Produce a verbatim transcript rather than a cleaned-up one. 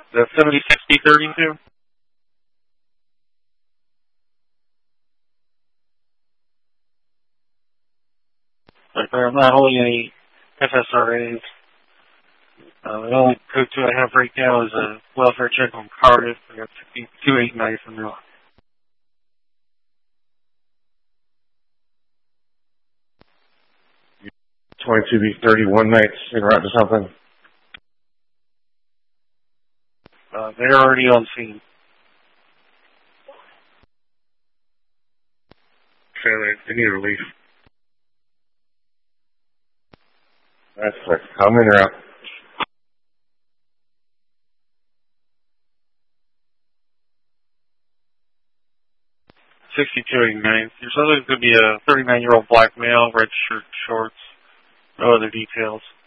The seventy sixty thirty-two? Like, I'm not holding any F S R As. Uh, the only code two I have right now is a welfare check on Cardiff. I got two eight nine from there. twenty-two B thirty-one nights in route to something. Uh, they're already on scene. Okay, they need relief. That's quick. How many are out? sixty-two eighty-nine. There's other going to be a thirty-nine-year-old black male, red shirt, shorts, no other details.